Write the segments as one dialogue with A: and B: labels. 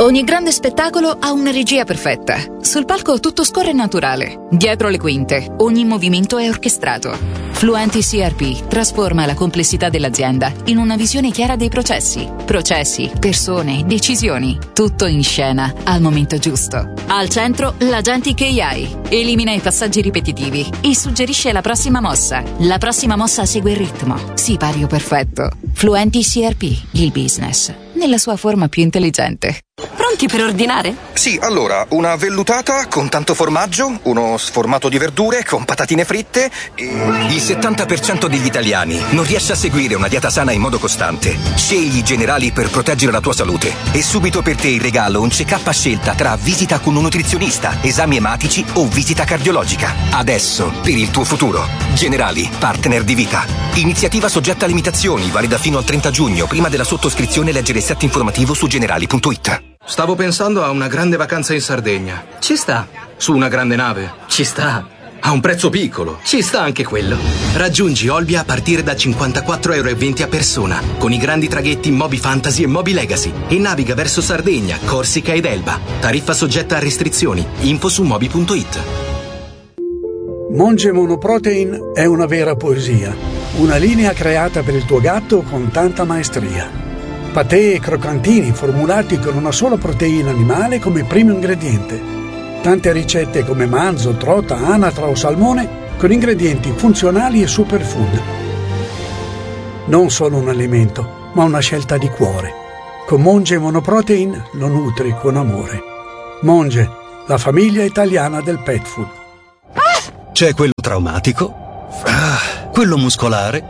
A: Ogni grande spettacolo ha una regia perfetta. Sul palco tutto scorre naturale. Dietro le quinte, ogni movimento è orchestrato. Fluenti CRP trasforma la complessità dell'azienda in una visione chiara dei processi. Processi, persone, decisioni. Tutto in scena, al momento giusto. Al centro, l'Agentic AI. Elimina i passaggi ripetitivi e suggerisce la prossima mossa. La prossima mossa segue il ritmo. Sipario perfetto. Fluenti CRP, il business nella sua forma più intelligente.
B: Pronti per ordinare?
C: Sì, allora, una vellutata con tanto formaggio, uno sformato di verdure con patatine fritte e...
D: Il 70% degli italiani non riesce a seguire una dieta sana in modo costante. Scegli i Generali per proteggere la tua salute. E subito per te in regalo un check-up a scelta tra visita con un nutrizionista, esami ematici o visita cardiologica. Adesso, per il tuo futuro. Generali, partner di vita. Iniziativa soggetta a limitazioni, valida fino al 30 giugno. Prima della sottoscrizione leggere il set informativo su generali.it.
E: Stavo pensando a una grande vacanza in Sardegna.
B: Ci sta.
E: Su una grande nave.
B: Ci sta.
E: A un prezzo piccolo.
B: Ci sta anche quello.
E: Raggiungi Olbia a partire da 54,20 € a persona, con i grandi traghetti Moby Fantasy e Moby Legacy, e naviga verso Sardegna, Corsica ed Elba. Tariffa soggetta a restrizioni. Info su moby.it.
F: Monge Monoprotein è una vera poesia. Una linea creata per il tuo gatto con tanta maestria. Patè e croccantini formulati con una sola proteina animale come primo ingrediente. Tante ricette come manzo, trota, anatra o salmone con ingredienti funzionali e superfood. Non solo un alimento, ma una scelta di cuore. Con Monge Monoprotein lo nutri con amore. Monge, la famiglia italiana del pet food.
G: C'è quello traumatico, quello muscolare,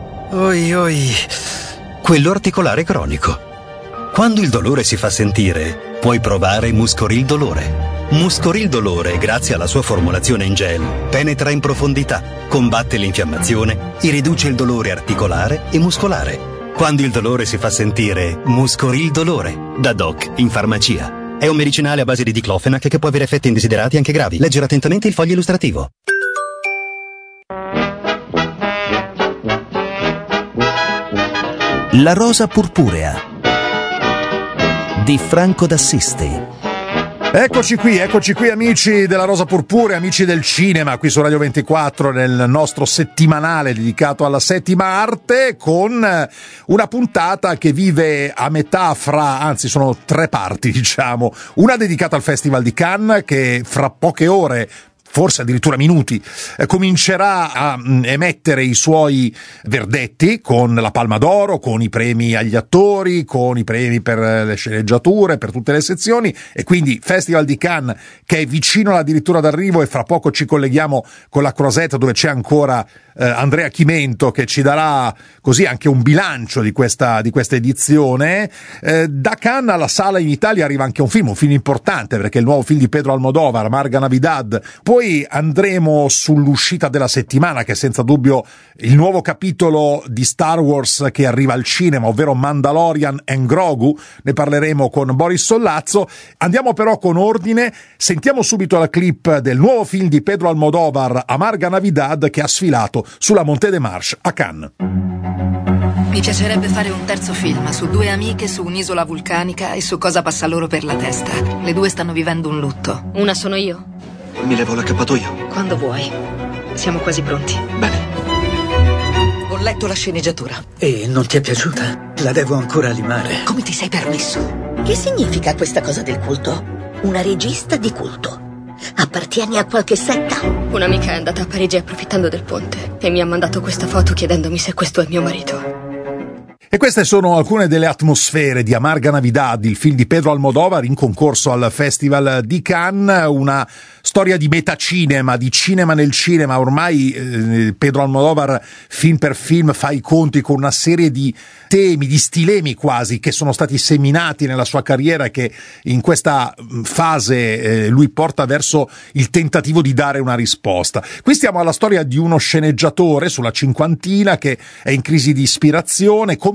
G: quello articolare cronico. Quando il dolore si fa sentire, puoi provare Muscoril Dolore. Muscoril Dolore, grazie alla sua formulazione in gel, penetra in profondità, combatte l'infiammazione e riduce il dolore articolare e muscolare. Quando il dolore si fa sentire, Muscoril Dolore, da Doc in farmacia. È un medicinale a base di diclofenac che può avere effetti indesiderati anche gravi. Leggere attentamente il foglio illustrativo.
H: La rosa purpurea di Franco d'Assisti.
I: Eccoci qui amici della Rosa Purpurea, amici del cinema, qui su Radio 24 nel nostro settimanale dedicato alla settima arte, con una puntata che vive a metà fra, anzi sono tre parti diciamo, una dedicata al Festival di Cannes che fra poche ore, forse addirittura minuti, comincerà a emettere i suoi verdetti con la Palma d'Oro, con i premi agli attori, con i premi per le sceneggiature, per tutte le sezioni, e quindi Festival di Cannes che è vicino addirittura d'arrivo, e fra poco ci colleghiamo con la Croisette dove c'è ancora Andrea Chimento che ci darà così anche un bilancio di questa edizione. Da Cannes alla sala in Italia arriva anche un film importante perché è il nuovo film di Pedro Almodóvar, Amarga Navidad. Poi andremo sull'uscita della settimana, che è senza dubbio il nuovo capitolo di Star Wars che arriva al cinema, ovvero Mandalorian and Grogu. Ne parleremo con Boris Sollazzo. Andiamo però con ordine, sentiamo subito la clip del nuovo film di Pedro Almodóvar, Amarga Navidad, che ha sfilato sulla Montée des Marches a Cannes.
J: Mi piacerebbe fare un terzo film su due amiche su un'isola vulcanica e su cosa passa loro per la testa. Le due stanno vivendo un lutto.
B: Una sono io.
E: Mi levo l'accappatoio.
J: Quando vuoi. Siamo quasi pronti.
E: Bene.
J: Ho letto la sceneggiatura.
K: E non ti è piaciuta? La devo ancora limare.
J: Come ti sei permesso?
L: Che significa questa cosa del culto? Una regista di culto. Appartieni a qualche setta?
B: Un'amica è andata a Parigi approfittando del ponte e mi ha mandato questa foto chiedendomi se questo è mio marito.
I: E queste sono alcune delle atmosfere di Amarga Navidad, il film di Pedro Almodóvar in concorso al Festival di Cannes, una storia di metacinema, di cinema nel cinema. Ormai Pedro Almodóvar film per film fa i conti con una serie di temi, di stilemi quasi, che sono stati seminati nella sua carriera e che in questa fase lui porta verso il tentativo di dare una risposta. Qui stiamo alla storia di uno sceneggiatore sulla cinquantina che è in crisi di ispirazione, comincia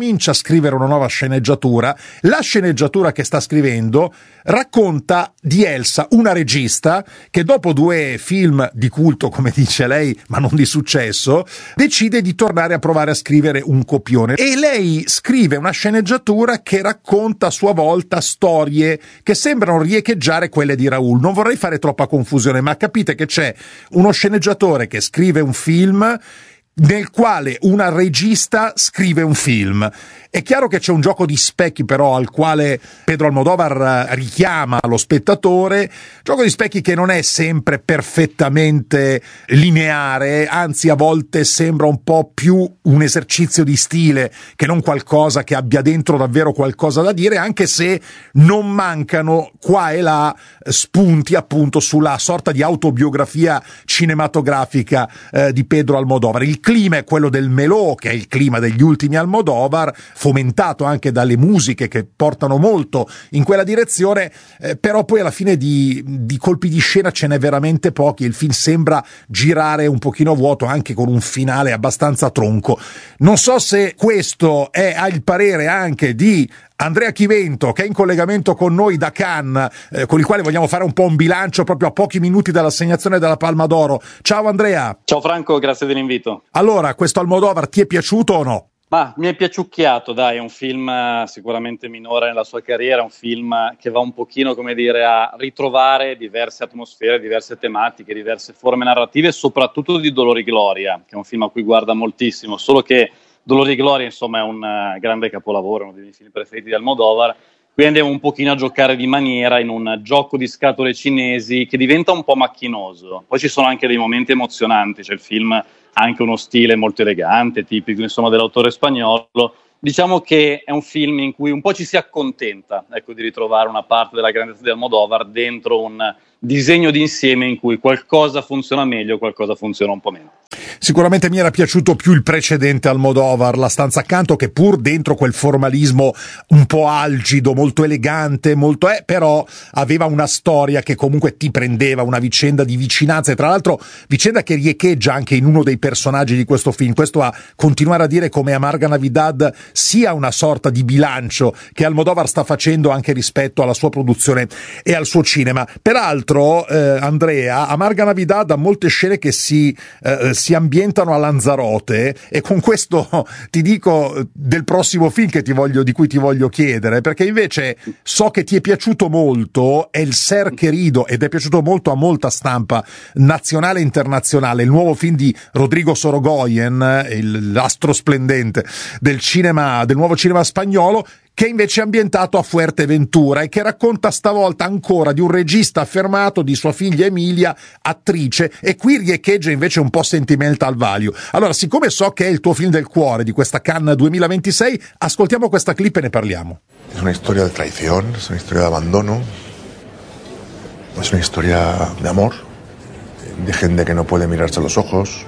I: comincia a scrivere una nuova sceneggiatura. La sceneggiatura che sta scrivendo racconta di Elsa, una regista che dopo 2 film di culto, come dice lei, ma non di successo, decide di tornare a provare a scrivere un copione. E lei scrive una sceneggiatura che racconta a sua volta storie che sembrano riecheggiare quelle di Raoul. Non vorrei fare troppa confusione, ma capite che c'è uno sceneggiatore che scrive un film nel quale una regista scrive un film. È chiaro che c'è un gioco di specchi però al quale Pedro Almodóvar richiama lo spettatore, gioco di specchi che non è sempre perfettamente lineare, anzi a volte sembra un po' più un esercizio di stile che non qualcosa che abbia dentro davvero qualcosa da dire, anche se non mancano qua e là spunti appunto sulla sorta di autobiografia cinematografica di Pedro Almodóvar. Il clima è quello del melò, che è il clima degli ultimi Almodóvar, fomentato anche dalle musiche che portano molto in quella direzione, però poi alla fine di colpi di scena ce n'è veramente pochi. Il film sembra girare un pochino vuoto, anche con un finale abbastanza tronco. Non so se questo è il parere anche di Andrea Chivento, che è in collegamento con noi da Cannes, con il quale vogliamo fare un po' un bilancio proprio a pochi minuti dall'assegnazione della Palma d'Oro. Ciao Andrea.
M: Ciao Franco, grazie dell'invito.
I: Allora, questo Almodóvar ti è piaciuto o no?
M: Ma mi è piaciucchiato, dai, è un film sicuramente minore nella sua carriera, è un film che va un pochino, come dire, a ritrovare diverse atmosfere, diverse tematiche, diverse forme narrative, soprattutto di Dolor y Gloria, che è un film a cui guarda moltissimo, solo che Dolor y Gloria, insomma, è un grande capolavoro, uno dei miei film preferiti di Almodóvar, qui andiamo un pochino a giocare di maniera in un gioco di scatole cinesi che diventa un po' macchinoso. Poi ci sono anche dei momenti emozionanti, c'è il film ha anche uno stile molto elegante, tipico insomma dell'autore spagnolo. Diciamo che è un film in cui un po' ci si accontenta, ecco, di ritrovare una parte della grandezza di Almodóvar dentro un disegno d'insieme in cui qualcosa funziona meglio, qualcosa funziona un po' meno.
I: Sicuramente mi era piaciuto più il precedente Almodóvar, La stanza accanto, che pur dentro quel formalismo un po' algido, molto elegante, però aveva una storia che comunque ti prendeva, una vicenda di vicinanza, e tra l'altro vicenda che riecheggia anche in uno dei personaggi di questo film. Questo a continuare a dire come Amarga Navidad sia una sorta di bilancio che Almodóvar sta facendo anche rispetto alla sua produzione e al suo cinema. Peraltro, Andrea, Amarga Navidad ha molte scene che si ambientano a Lanzarote, e con questo ti dico del prossimo film di cui ti voglio chiedere, perché invece so che ti è piaciuto molto, è Il Ser Querido, ed è piaciuto molto a molta stampa nazionale e internazionale, il nuovo film di Rodrigo Sorogoyen, l'astro splendente del nuovo cinema spagnolo, che invece è ambientato a Fuerteventura e che racconta stavolta ancora di un regista affermato, di sua figlia Emilia, attrice, e qui riecheggia invece un po' Sentimental Value. Allora, siccome so che è il tuo film del cuore di questa Cannes 2026, ascoltiamo questa clip e ne parliamo.
N: Es una historia de traición, es una historia de abandono, es una historia de amor, de gente que no puede mirarse a los ojos.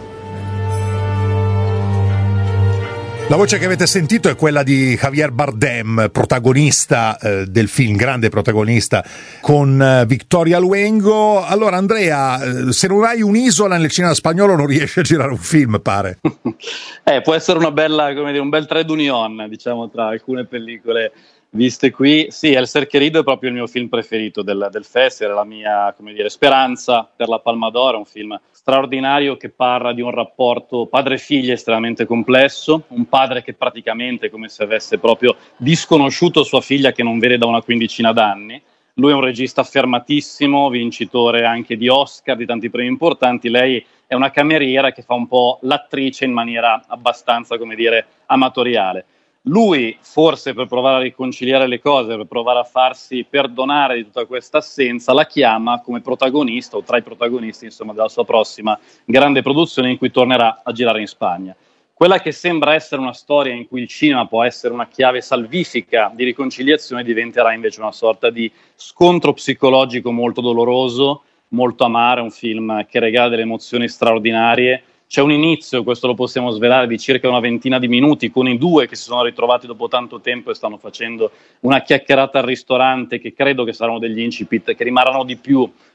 I: La voce che avete sentito è quella di Javier Bardem, protagonista del film, grande protagonista, con Victoria Luengo. Allora Andrea, se non hai un'isola nel cinema spagnolo non riesci a girare un film, pare.
M: Può essere una bella, come dire, un bel trade union, diciamo, tra alcune pellicole viste qui. Sì, El Ser Querido è proprio il mio film preferito del festival, la mia, come dire, speranza per la Palma d'Oro. È un film straordinario che parla di un rapporto padre-figlia estremamente complesso, un padre che praticamente è come se avesse proprio disconosciuto sua figlia che non vede da una quindicina d'anni. Lui è un regista affermatissimo, vincitore anche di Oscar, di tanti premi importanti. Lei è una cameriera che fa un po' l'attrice in maniera abbastanza, come dire, amatoriale. Lui, forse per provare a riconciliare le cose, per provare a farsi perdonare di tutta questa assenza, la chiama come protagonista o tra i protagonisti, insomma, della sua prossima grande produzione in cui tornerà a girare in Spagna. Quella che sembra essere una storia in cui il cinema può essere una chiave salvifica di riconciliazione diventerà invece una sorta di scontro psicologico molto doloroso, molto amaro, un film che regala delle emozioni straordinarie. C'è un inizio, questo lo possiamo svelare, di circa una ventina di minuti, con i due che si sono ritrovati dopo tanto tempo e stanno facendo una chiacchierata al ristorante, che credo che saranno degli incipit che rimarranno di più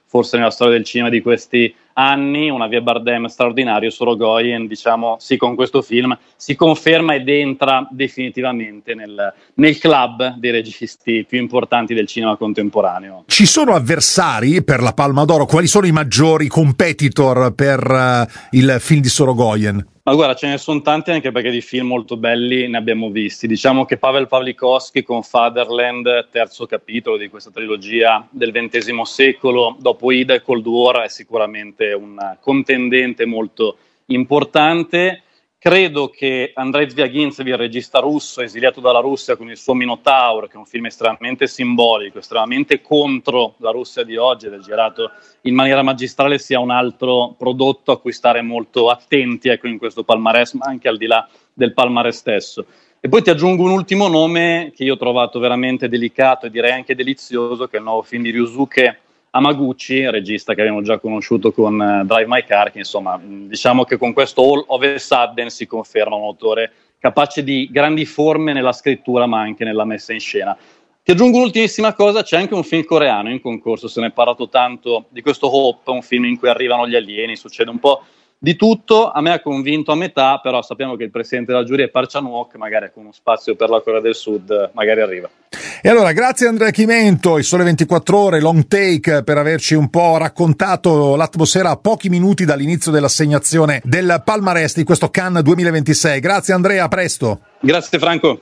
M: forse nella storia del cinema di questi anni, una Javier Bardem straordinario. Sorogoyen, diciamo, sì, con questo film si conferma ed entra definitivamente nel club dei registi più importanti del cinema contemporaneo.
I: Ci sono avversari per la Palma d'Oro? Quali sono i maggiori competitor per il film di Sorogoyen?
M: Ma guarda, ce ne sono tanti, anche perché di film molto belli ne abbiamo visti. Diciamo che Pavel Pawlikowski con Fatherland, terzo capitolo di questa trilogia del XX secolo, dopo Ida e Cold War, è sicuramente un contendente molto importante. Credo che Andrei Zvyagintsev, il regista russo esiliato dalla Russia con il suo Minotaur, che è un film estremamente simbolico, estremamente contro la Russia di oggi ed è girato in maniera magistrale, sia un altro prodotto a cui stare molto attenti, ecco, in questo palmarès, ma anche al di là del palmarès stesso. E poi ti aggiungo un ultimo nome che io ho trovato veramente delicato e direi anche delizioso, che è il nuovo film di Ryusuke Hamaguchi, regista che abbiamo già conosciuto con Drive My Car, che insomma diciamo che con questo All of a Sudden si conferma un autore capace di grandi forme nella scrittura ma anche nella messa in scena. Ti aggiungo un'ultimissima cosa, c'è anche un film coreano in concorso, se ne è parlato tanto, di questo Hope, un film in cui arrivano gli alieni, succede un po' di tutto. A me ha convinto a metà, però sappiamo che il presidente della giuria è Park Chan-wook, magari con uno spazio per la Corea del Sud magari arriva.
I: E allora grazie Andrea Chimento, il Sole 24 Ore, Long Take, per averci un po' raccontato l'atmosfera a pochi minuti dall'inizio dell'assegnazione del palmarès di questo Cannes 2026. Grazie Andrea, a presto.
M: Grazie Franco.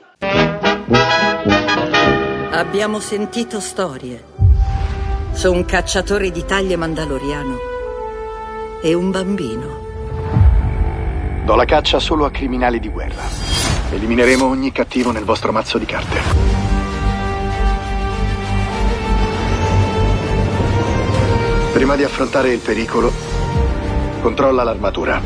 O: Abbiamo sentito storie su un cacciatore di taglie mandaloriano e un bambino.
P: Do la caccia solo a criminali di guerra. Elimineremo ogni cattivo nel vostro mazzo di carte. Prima di affrontare il pericolo, controlla l'armatura.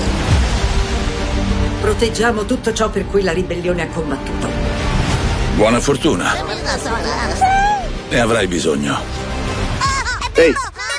O: Proteggiamo tutto ciò per cui la ribellione ha combattuto.
Q: Buona fortuna. Ne avrai bisogno.
P: Ehi!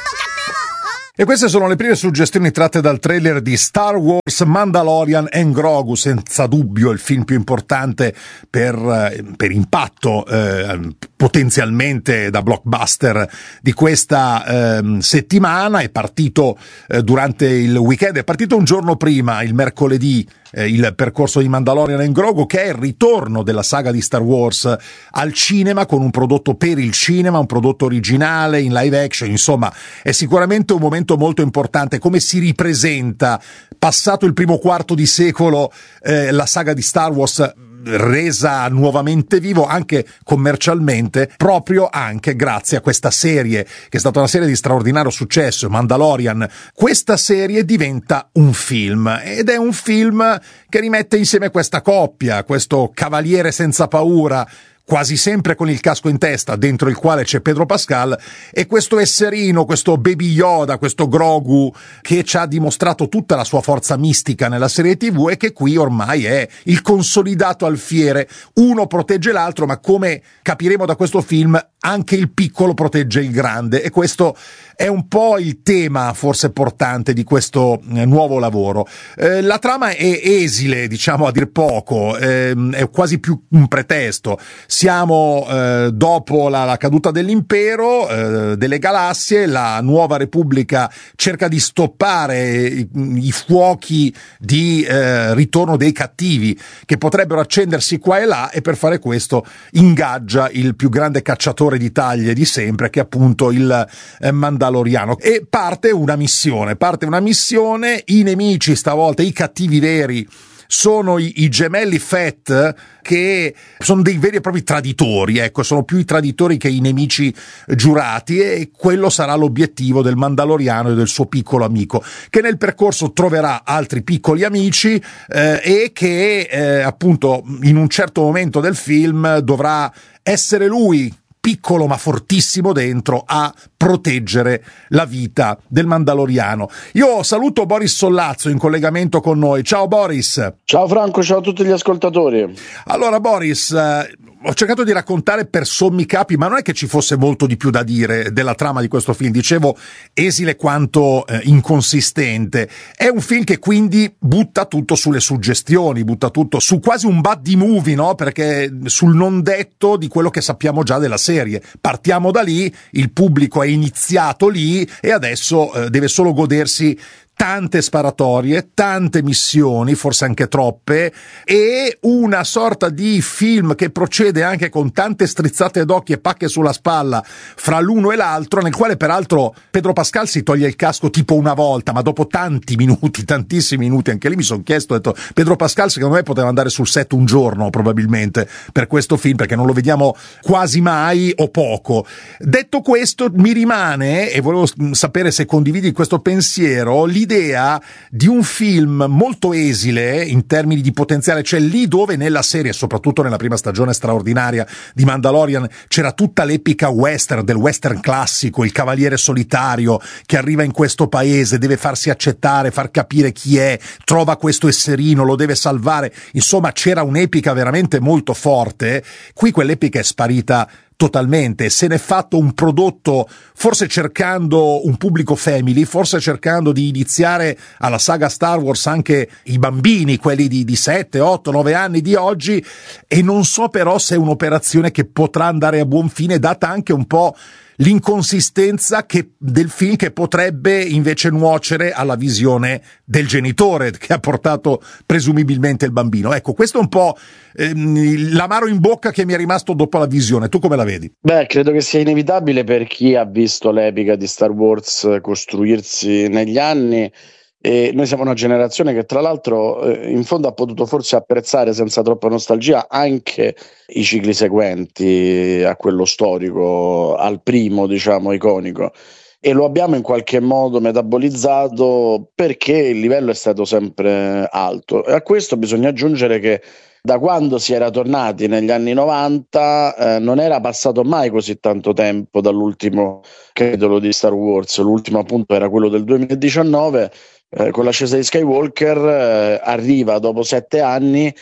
I: E queste sono le prime suggestioni tratte dal trailer di Star Wars Mandalorian and Grogu, senza dubbio il film più importante per impatto potenzialmente da blockbuster di questa settimana. È partito durante il weekend, è partito un giorno prima, il mercoledì, il percorso di Mandalorian and Grogu, che è il ritorno della saga di Star Wars al cinema con un prodotto per il cinema, un prodotto originale in live action. Insomma, è sicuramente un momento molto importante. Come si ripresenta, passato il primo quarto di secolo, la saga di Star Wars resa nuovamente vivo anche commercialmente, proprio anche grazie a questa serie che è stata una serie di straordinario successo, Mandalorian. Questa serie diventa un film ed è un film che rimette insieme questa coppia, questo cavaliere senza paura, quasi sempre con il casco in testa, dentro il quale c'è Pedro Pascal, e questo esserino, questo Baby Yoda, questo Grogu, che ci ha dimostrato tutta la sua forza mistica nella serie TV e che qui ormai è il consolidato alfiere. Uno protegge l'altro, ma come capiremo da questo film, anche il piccolo protegge il grande, e questo è un po' il tema forse portante di questo nuovo lavoro. La trama è esile, diciamo a dir poco, è quasi più un pretesto. Siamo dopo la caduta dell'impero, delle galassie, la nuova repubblica cerca di stoppare i fuochi di ritorno dei cattivi che potrebbero accendersi qua e là, e per fare questo ingaggia il più grande cacciatore di taglie di sempre, che è appunto il Mandaloriano, e parte una missione, i nemici stavolta, i cattivi veri, sono i gemelli Fett, che sono dei veri e propri traditori, ecco, sono più i traditori che i nemici giurati, e quello sarà l'obiettivo del Mandaloriano e del suo piccolo amico, che nel percorso troverà altri piccoli amici e che appunto in un certo momento del film dovrà essere lui, piccolo ma fortissimo dentro, a proteggere la vita del Mandaloriano. Io saluto Boris Sollazzo in collegamento con noi. Ciao Boris.
R: Ciao Franco, ciao a tutti gli ascoltatori.
I: Allora Boris, ho cercato di raccontare per sommi capi, ma non è che ci fosse molto di più da dire della trama di questo film. Dicevo, esile quanto inconsistente. È un film che quindi butta tutto sulle suggestioni, butta tutto su quasi un buddy movie, no? Perché sul non detto di quello che sappiamo già della serie. Partiamo da lì, il pubblico è iniziato lì e adesso deve solo godersi tante sparatorie, tante missioni, forse anche troppe, e una sorta di film che procede anche con tante strizzate d'occhio e pacche sulla spalla fra l'uno e l'altro, nel quale peraltro Pedro Pascal si toglie il casco tipo una volta, ma dopo tanti minuti, tantissimi minuti. Anche lì mi sono chiesto, ho detto, Pedro Pascal secondo me poteva andare sul set un giorno probabilmente per questo film, perché non lo vediamo quasi mai o poco. Detto questo, mi rimane, e volevo sapere se condividi questo pensiero, l'idea di un film molto esile in termini di potenziale, cioè lì dove nella serie, soprattutto nella prima stagione straordinaria di Mandalorian, c'era tutta l'epica western, del western classico, il cavaliere solitario che arriva in questo paese, deve farsi accettare, far capire chi è, trova questo esserino, lo deve salvare, insomma c'era un'epica veramente molto forte. Qui quell'epica è sparita totalmente, se n'è fatto un prodotto forse cercando un pubblico family, forse cercando di iniziare alla saga Star Wars anche i bambini, quelli di 7, 8, 9 anni di oggi, e non so però se è un'operazione che potrà andare a buon fine, data anche un po' l'inconsistenza del film, che potrebbe invece nuocere alla visione del genitore che ha portato presumibilmente il bambino. Ecco, questo è un po' l'amaro in bocca che mi è rimasto dopo la visione. Tu come la vedi?
R: Beh, credo che sia inevitabile per chi ha visto l'epica di Star Wars costruirsi negli anni. E noi siamo una generazione che tra l'altro in fondo ha potuto forse apprezzare senza troppa nostalgia anche i cicli seguenti a quello storico, al primo diciamo iconico, e lo abbiamo in qualche modo metabolizzato perché il livello è stato sempre alto. E a questo bisogna aggiungere che da quando si era tornati negli anni 90 non era passato mai così tanto tempo dall'ultimo capitolo di Star Wars. L'ultimo appunto era quello del 2019, con l'ascesa di Skywalker, arriva dopo 7 anni,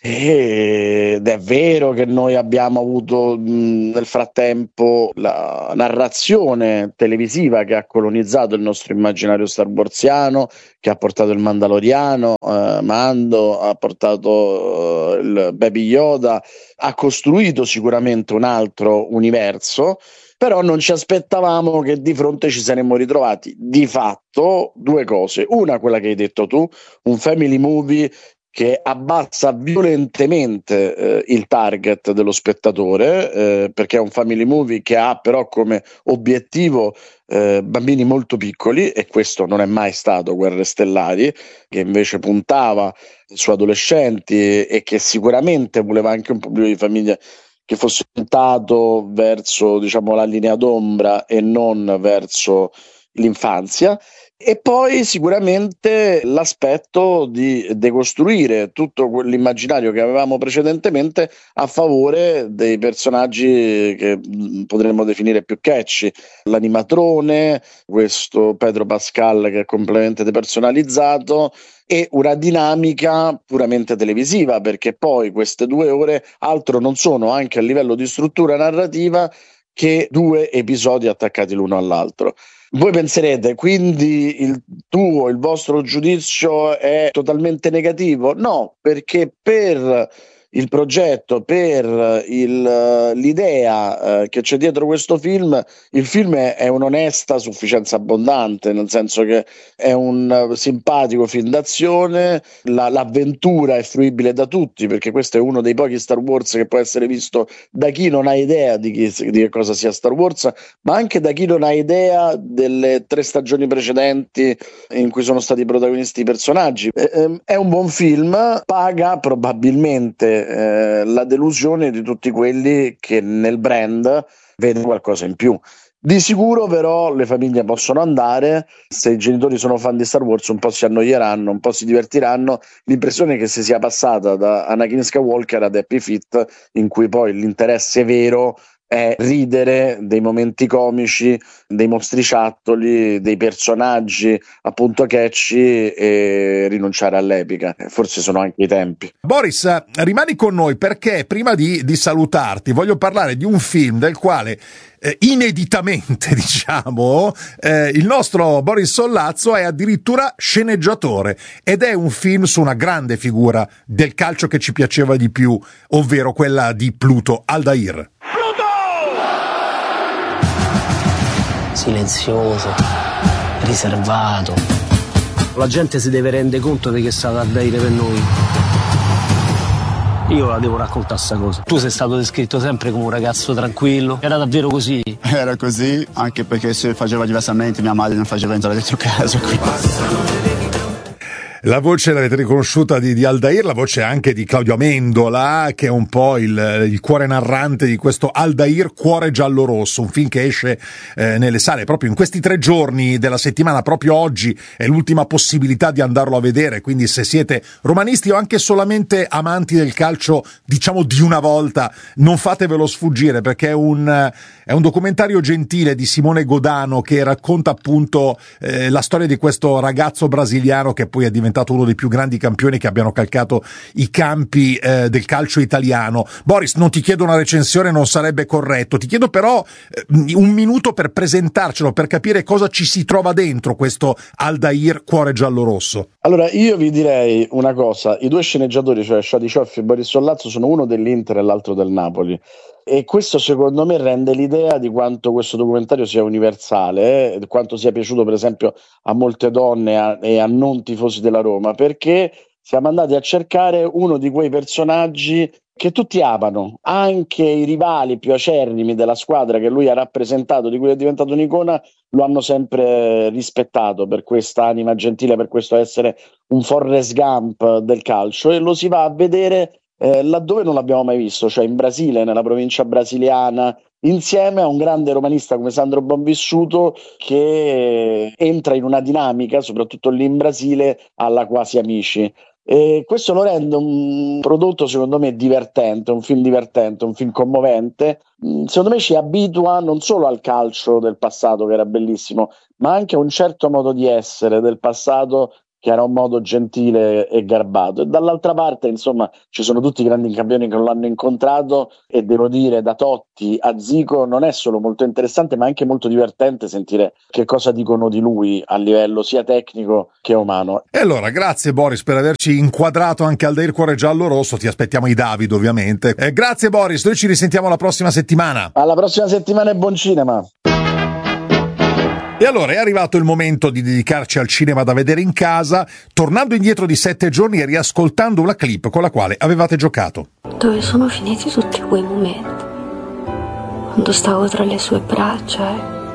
R: ed è vero che noi abbiamo avuto nel frattempo la narrazione televisiva che ha colonizzato il nostro immaginario star warsiano, che ha portato il Mandaloriano, Mando, ha portato il Baby Yoda, ha costruito sicuramente un altro universo. Però non ci aspettavamo che di fronte ci saremmo ritrovati di fatto due cose: una, quella che hai detto tu, un family movie che abbassa violentemente il target dello spettatore, perché è un family movie che ha però come obiettivo bambini molto piccoli, e questo non è mai stato Guerre Stellari, che invece puntava su adolescenti e che sicuramente voleva anche un pubblico di famiglia che fosse puntato verso, diciamo, la linea d'ombra e non verso l'infanzia. E poi sicuramente l'aspetto di decostruire tutto quell'immaginario che avevamo precedentemente a favore dei personaggi che potremmo definire più catchy. L'animatrone, questo Pedro Pascal che è completamente depersonalizzato, e una dinamica puramente televisiva, perché poi queste 2 ore altro non sono, anche a livello di struttura narrativa, che 2 episodi attaccati l'uno all'altro. Voi penserete, quindi il vostro giudizio è totalmente negativo? No, perché per il progetto, per l'idea che c'è dietro questo film, il film è un'onesta sufficienza abbondante, nel senso che è un simpatico film d'azione, l'avventura è fruibile da tutti, perché questo è uno dei pochi Star Wars che può essere visto da chi non ha idea di che cosa sia Star Wars, ma anche da chi non ha idea delle 3 stagioni precedenti in cui sono stati protagonisti i personaggi. È un buon film, paga probabilmente la delusione di tutti quelli che nel brand vedono qualcosa in più. Di sicuro però le famiglie possono andare, se i genitori sono fan di Star Wars un po' si annoieranno, un po' si divertiranno. L'impressione è che si sia passata da Anakin Skywalker ad Happy Feet, in cui poi l'interesse vero è ridere dei momenti comici, dei mostriciattoli, dei personaggi appunto catchy e rinunciare all'epica. Forse sono anche i tempi.
I: Boris, rimani con noi perché prima di salutarti voglio parlare di un film del quale ineditamente, diciamo, il nostro Boris Sollazzo è addirittura sceneggiatore, ed è un film su una grande figura del calcio che ci piaceva di più, ovvero quella di Pluto Aldair.
S: Silenzioso, riservato. La gente si deve rendere conto di che è stato Aldair per noi. Io la devo raccontare sta cosa. Tu sei stato descritto sempre come un ragazzo tranquillo. Era davvero così?
T: Era così, anche perché se faceva diversamente mia madre non faceva entrare dentro casa.
I: La voce l'avete riconosciuta di Aldair, la voce anche di Claudio Amendola, che è un po' il cuore narrante di questo Aldair Cuore Giallo-Rosso, un film che esce nelle sale proprio in questi 3 giorni della settimana. Proprio oggi è l'ultima possibilità di andarlo a vedere, quindi se siete romanisti o anche solamente amanti del calcio, diciamo di una volta, non fatevelo sfuggire, perché è un documentario gentile di Simone Godano che racconta appunto la storia di questo ragazzo brasiliano che poi è diventato uno dei più grandi campioni che abbiano calcato i campi del calcio italiano. Boris, non ti chiedo una recensione, non sarebbe corretto, ti chiedo però un minuto per presentarcelo, per capire cosa ci si trova dentro questo Aldair Cuore Giallo-Rosso.
R: Allora, io vi direi una cosa: i 2 sceneggiatori, cioè Shadi Cioffi e Boris Sollazzo, sono uno dell'Inter e l'altro del Napoli. E questo secondo me rende l'idea di quanto questo documentario sia universale, quanto sia piaciuto per esempio a molte donne e a non tifosi della Roma, perché siamo andati a cercare uno di quei personaggi che tutti amano, anche i rivali più acerrimi della squadra che lui ha rappresentato, di cui è diventato un'icona, lo hanno sempre rispettato per questa anima gentile, per questo essere un Forrest Gump del calcio, e lo si va a vedere laddove non l'abbiamo mai visto, cioè in Brasile, nella provincia brasiliana, insieme a un grande romanista come Sandro Bonvissuto, che entra in una dinamica, soprattutto lì in Brasile, alla Quasi Amici. E questo lo rende un prodotto secondo me divertente, un film divertente, un film commovente. Secondo me ci abitua non solo al calcio del passato, che era bellissimo, ma anche a un certo modo di essere del passato, che era un modo gentile e garbato. E dall'altra parte, insomma, ci sono tutti i grandi campioni che lo hanno incontrato, e devo dire, da Totti a Zico, non è solo molto interessante ma anche molto divertente sentire che cosa dicono di lui a livello sia tecnico che umano.
I: E allora, grazie Boris per averci inquadrato anche Aldair Cuore Giallo-Rosso. Ti aspettiamo i David, ovviamente. Grazie Boris, noi ci risentiamo la prossima settimana.
R: Alla prossima settimana e buon cinema.
I: E allora è arrivato il momento di dedicarci al cinema da vedere in casa, tornando indietro di 7 giorni e riascoltando una clip con la quale avevate giocato.
U: Dove sono finiti tutti quei momenti? Quando stavo tra le sue braccia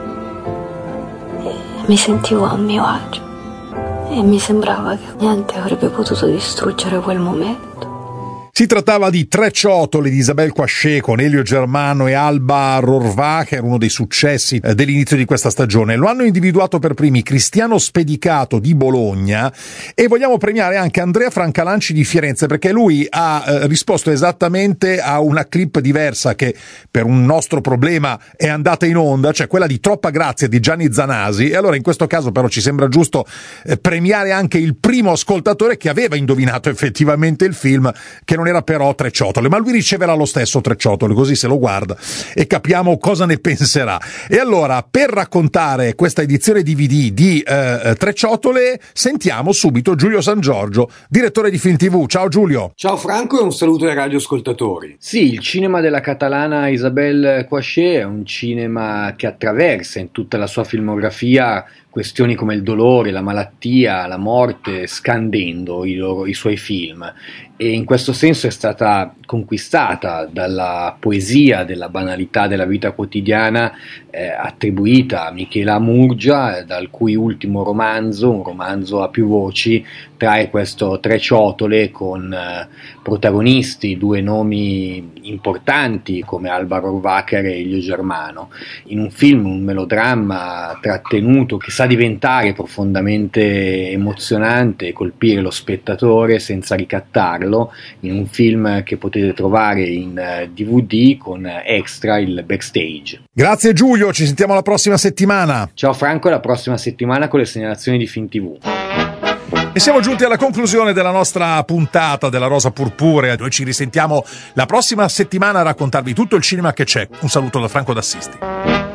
U: e mi sentivo a mio agio. E mi sembrava che niente avrebbe potuto distruggere quel momento.
I: Si trattava di Tre ciotole di Isabelle Coixet con Elio Germano e Alba Rohrwacher, uno dei successi dell'inizio di questa stagione. Lo hanno individuato per primi Cristiano Spedicato di Bologna, e vogliamo premiare anche Andrea Francalanci di Firenze, perché lui ha risposto esattamente a una clip diversa che per un nostro problema è andata in onda, cioè quella di Troppa grazia di Gianni Zanasi. E allora in questo caso però ci sembra giusto premiare anche il primo ascoltatore che aveva indovinato effettivamente il film, che non era però Tre ciotole, ma lui riceverà lo stesso Tre ciotole, così se lo guarda e capiamo cosa ne penserà. E allora, per raccontare questa edizione DVD di Tre ciotole, sentiamo subito Giulio San Giorgio, direttore di Film TV. Ciao Giulio.
V: Ciao Franco e un saluto ai radioascoltatori. Sì, il cinema della catalana Isabelle Coixet è un cinema che attraversa in tutta la sua filmografia questioni come il dolore, la malattia, la morte, scandendo i suoi film, e in questo senso è stata conquistata dalla poesia della banalità della vita quotidiana attribuita a Michela Murgia, dal cui ultimo romanzo, un romanzo a più voci, trae questo Tre ciotole con protagonisti, 2 nomi importanti come Alba Rohrwacher e Elio Germano, in un film, un melodramma trattenuto che sa sa diventare profondamente emozionante e colpire lo spettatore senza ricattarlo, in un film che potete trovare in DVD con extra, il backstage.
I: Grazie Giulio, ci sentiamo la prossima settimana.
V: Ciao Franco, la prossima settimana con le segnalazioni di Film TV.
I: E siamo giunti alla conclusione della nostra puntata della Rosa Purpurea. Noi ci risentiamo la prossima settimana a raccontarvi tutto il cinema che c'è. Un saluto da Franco d'Assisti.